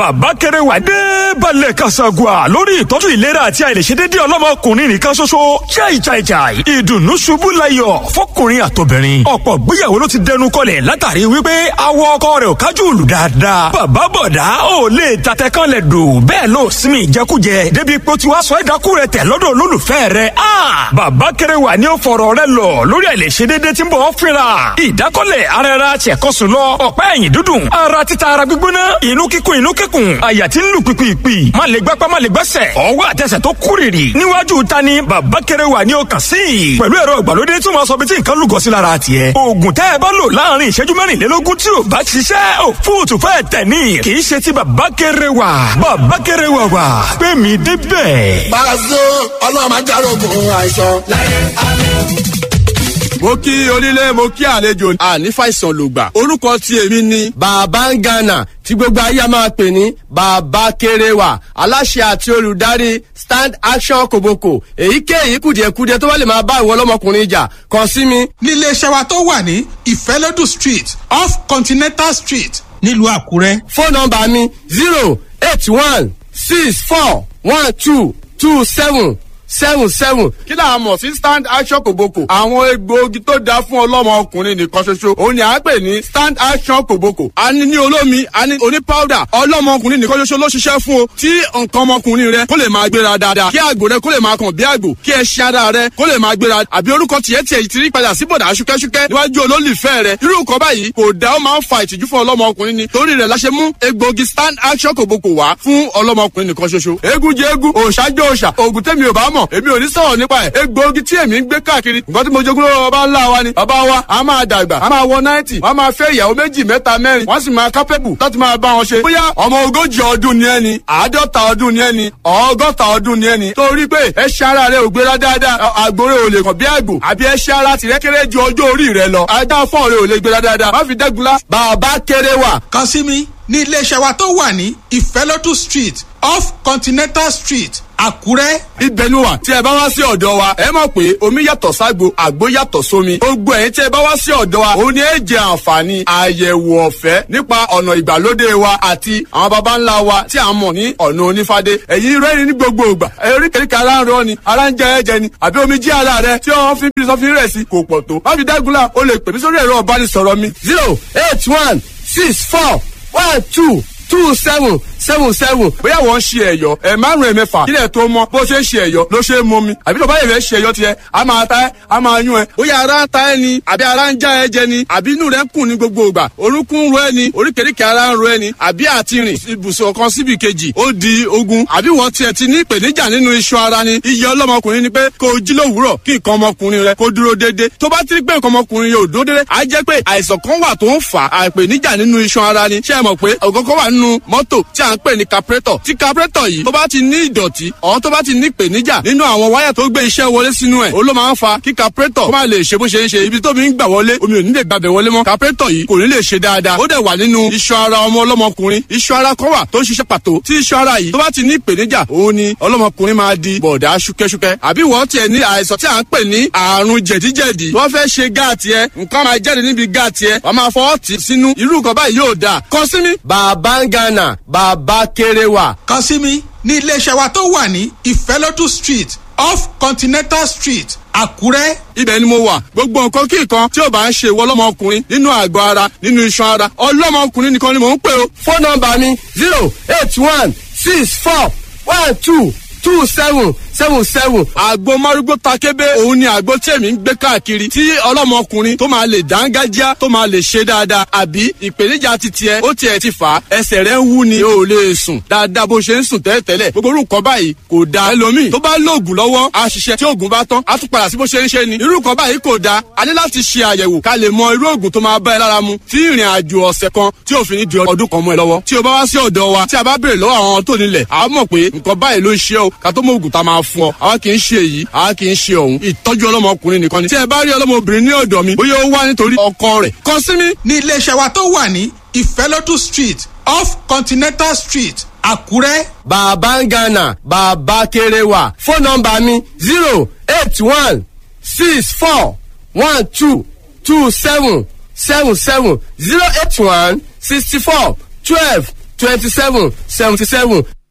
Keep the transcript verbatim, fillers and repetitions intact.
bàbá kẹrẹwà dé balẹ̀ kasagua lórí ìtọ́jú ìlera àti àìlèṣedéédé ọlọ́mọkùnrin nìkan ṣoṣo. chai chai chai ìdùnnú ṣubú layọ̀ fọkùnrin àtobìnrin. ọ̀pọ̀ gbéyàwó ló ti dẹnu kọlẹ̀ látàrí wípé awọ ọkọ rẹ̀ ò kájú ìlú dáadáa. bàbá bọ̀dá ò lè tatẹ kan lẹ̀ dò bẹ́ẹ̀ ló sinmi ìjẹkújẹ débi pé ó ti wá sọ ẹ̀dákú rẹ̀ tẹ̀ lọ́dọ̀ olólùfẹ́ rẹ̀. bàbá kẹrẹwà ni ó fọ̀rọ̀ rẹ̀ lọ lórí àìlèṣedéédé tí ń bọ̀ fínra. ìdákọ́lẹ̀ ara ẹra ṣẹ̀kọ́sùn lọ ọ̀pá ẹ̀yìn dúdùn ara títa ara gbígbóná inú kíkún inú kíkún àyà tí ń lù pìpìpì má lè gbápá má lè gbẹ́sẹ̀ ọwọ́ àtẹsẹ̀ tó kúrìrì níwájú ta ni bàbá kẹrẹwà ni ó kàn sí. pẹ̀lú ẹ̀rọ ìgbàlódé tí wọ́n sọ bí tí nǹkan lúgọ sí lára tiẹ̀. oògùn tẹ́ ẹ bá lò láàrin ìṣẹ́jú mẹ́rìnlélógún tí ò bá ṣiṣẹ́ ò fóòtù fẹ́ tẹ̀ ní. kì í ṣe ti bàbá kẹrẹwà. bàbá kẹrẹwà wà pé mi débẹ̀. Pàṣẹ ọlọ́mọ ajárogun àìsàn láyé àlọ́. Mo kí onílé mo kí àlejò àní fàìsàn lògbà. Orúkọ tí èmi ni Bàbá Ngana tí gbogbo ayé máa pè ní Bàbá Kéréwà. Aláṣẹ àti olùdarí Stand Action Koboko. Èyíkéyìí kùdìẹ̀kudiẹ tó bá lè máa bá ìwọ ọlọ́mọkùnrin jà kàn sí mi. Nílé iṣẹ́ wa tó wà ní Ìfẹ́lódù Street off Continental Street nílùú Àkúrẹ́. Fóònù nọ́mbà mi zero eight one six four one two two seven seven seven. Kí là á mọ̀ sí Stand Action Koboko? Àwọn egbòogi tó dáa fún ọlọ́mọ ọkùnrin nìkan ṣoṣo. Òun ni à ń pè ní Stand Action Koboko. A ní ní olómi, a ní oní powder. Ọlọ́mọ ọkùnrin nìkan ṣoṣo ló ṣiṣẹ́ fún o. Tí nǹkan ọmọkùnrin rẹ kó lè máa gbéra dáadáa. Kí àgbò rẹ kó lè máa kàn bí àgbò. Kí ẹṣin ara rẹ kó lè máa gbéra. Àbí orúkọ tiẹ̀ tiẹ̀ ti rí padà sí bọ̀dà ṣúkẹ́ṣúkẹ́ níwájú olólùfẹ́ rẹ. Irú nǹkan báyìí kò dá ó máa ń fa ìtìjú fún ọlọ́mọ ọkùnrin ni. Torí rẹ̀ la ṣe mú egbòogi Stand Action Koboko wá fún ọlọ́mọ ọkùnrin nìkan ṣoṣo. Eégún jẹ eégún, òòṣà jẹ òòṣà. Òògùn tẹ́mi ò bá mọ̀, èmi ò ní sọ̀rọ̀ nípa ẹ̀. Egbòogi tí èmi ń gbé káàkiri nǹkan tí mo jogún lọ́wọ́ bàbá ńlá wa ni. Bàbá wa a máa dàgbà a máa wọ náìtì wọ́n máa fẹ́ ìyàwó méjì mẹ́ta mẹ́rin wọ́n sì máa kápẹ́bù láti máa bá wọn ṣe. Bóyá ọmọ ogójì ọdún ni ẹni àádọ́ta ọdún ni ẹni ọgọ́ta ọdún ni ẹni torí pé ẹṣin ara rẹ ò gbéra dáadáa àgbòrè ò lè kàn bí àgbò àbí ẹṣin ara tìrẹ kéré ju ọjọ́ orí rẹ lọ ajá fọ́ọ̀ rẹ ò lè gbéra dáadáa má fi dẹ́gunlá. Bàbá Kéréwà. Kàn sí mi ní iléeṣẹ́ wa tó wà ní Ìfẹ́lódù Street off Continental Street Àkúrẹ́. Ibẹ̀ ni wà tí ẹ bá wá sí ọ̀dọ̀ wa ẹ mọ̀ pé omi yàtọ̀ ságbo àgbo yàtọ̀ sómi. Gbogbo ẹ̀yin tí ẹ bá wá sí ọ̀dọ̀ wa òun ni ẹ jẹ àǹfààní àyẹ̀wò ọ̀fẹ́ nípa ọ̀nà ìgbàlódé wa àti àwọn baba ńlá wa tí a mọ̀ ní ọ̀nà onífádé. Ẹ̀yin rẹ́rìn ní gbogbo ìgbà oríkèéríkèé ara ń rọ ni ara ń jẹ ẹ̀jẹ̀ ni àbí omi jí ara rẹ tí wọ́n fi bí sọ́fin rẹ̀ sí kò pọ̀ tó. Má fi dágunlá o lè pè mí sórí ẹ̀rọ ìbánisọ̀rọ̀ mi zero eight one six four one two two seven seven seven. Bóyá wọ́n ń ṣe ẹ̀yọ́ ẹ̀ márùn ẹ̀ mẹ́fà kílẹ̀ tó mọ́ bó ṣe ń ṣe ẹ̀yọ́ ló ṣe é mọ́ mi. Àbí tó bá yẹ fẹ́ ṣe ẹ̀yọ́ tiẹ̀ a máa ta ẹ́ a máa yún ẹ. Bóyá ara ń ta ẹ ni àbí ara ń já ẹ jẹ ni àbí inú rẹ ń kùn ní gbogbo ìgbà orúnkún ń ro ẹ ni oríkèéríkèé ara ń ro ẹ ni àbí àti rìn ibùsùn kan síbi kejì ó di ogun. Àbí wọ́n tiẹ̀ ti ní ìpèníjà nínú iṣan ara ni iye ọlọ́mọkùnrin ni pé kó o jí lówùúrọ̀ kí nǹkan ọmọkùnrin rẹ kó dúró déédéé. Tó bá ti rí pé nǹkan ọmọkùnrin yóò dúró déédéé á jẹ́ pé àìsàn kan wà tó ń fà á ìpèníjà nínú iṣan ara ni. Ṣé ẹ mọ̀ pé ògógó wà nínú mọ́tò tí à ń pè ní carburetor tí carburetor yìí tó bá ti ní ìdọ̀tí ọ̀hún tó bá ti ní ìpèníjà nínú àwọn wáyà tó gbé iṣẹ́ wọlé sínú ẹ̀ ó ló máa ń fa kí carburetor kó má lè ṣe bó ṣe ń ṣe ibi tó mi ń gbà wọlé omi ò ní lè gbàbẹ̀ wọlé mọ́ carburetor yìí kò ní lè ṣe dáadáa ó dẹ̀ wà nínú iṣan ara ọmọ ọlọ́mọkùnrin iṣan ara kan wà tó ń ṣiṣẹ́ pàtó tí iṣan ara yìí tó bá ti ní ìpèníjà òun ni ọlọ́mọkùnrin máa di bọ̀dá ṣúkẹ́ṣúkẹ́ àbí wọ́n tiẹ̀ ní àìsàn tí à ń pè ní àrùn jẹ̀díjẹ̀dí wọ́n fẹ́ ṣe gáàtì ẹ nǹkan máa jáde níbi gáàtì ẹ wọ́n máa fọwọ́ tì sínú irú nǹkan báyìí yóò dáa kàn sí mi. Bàbá Ngana Bàbá Kéréwà. Kàn sí mi ní iléeṣẹ́ wa tó wà ní Ìfẹ́lódù Street off Continental Street Àkúrẹ́. Ibẹ̀ ni mo wà gbogbo nǹkan kí nǹkan tí ò bá ń ṣe ìwọ ọlọ́mọkùnrin nínú àgọ́ ara nínú iṣan ara ọlọ́mọkùnrin nìkan ni mò ń pè o. Fóònù nọ́mbà mi zero eight one six four one two two seven seven seven. Àgbo márúgbó takébé òun ni àgbo tí èmi ń gbé káàkiri tí ọlọ́mọkùnrin tó máa lè dángájá tó máa lè ṣe dáadáa àbí ìpèníjà ti tiẹ̀ ó tiẹ̀ ti fà á ẹsẹ̀ rẹ̀ ń wú ni o ò lè sùn dáadáa bó ṣe ń sùn tẹ́lẹ̀tẹ́lẹ̀ gbogbo orúkọ báyìí kò dáa ẹlòmíì tó bá lóògùn lọ́wọ́ á ṣiṣẹ́ tí oògùn bá tán á tún padà sí bó ṣe ń ṣe ni irú nǹkan báyìí kò dáa a ní láti ṣe àyẹ̀wò ká lè mọ irú oògùn tó máa bá ẹ lára mu tí ìrìn àjò ọ̀sẹ̀ kan tí òfin ní di ọdún kan mọ́ ẹ lọ́wọ́ tí o bá wá sí ọ̀dọ̀ wa tí a bá béèrè lọ́wọ́ àwọn tó nílẹ̀ a mọ̀ pé nǹkan báyìí ló ń ṣe o ká tó mọ oògùn tá a máa fún ọ àwa kì í ṣe èyí àwa kì í ṣe òun ìtọ́jú ọlọ́mọkùnrin nìkan ni tí ẹ bá rí ọlọ́mọbìnrin ní ọ̀dọ̀ mi bóyá ó wá nítorí ọkọ rẹ̀ kàn sí mi. ní iléeṣẹ́ wa tó wà ní Ìfẹ́lódù Street off Continental Street Àkúrẹ́. Bàbá Ngana Bàbá Kéréwà. Fóònù nọ́mbà mi zero eight one six four one two two seven seven seven zero eight one sixty four twelve twenty seven seventy seven.